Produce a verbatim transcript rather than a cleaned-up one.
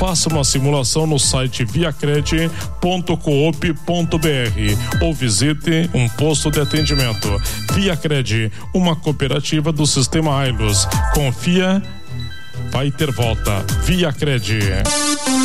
Faça uma simulação no site viacred ponto coop ponto br ou visite um posto de atendimento. Viacred, uma cooperativa do Sistema Ailos. Confia, vai ter volta. Viacred.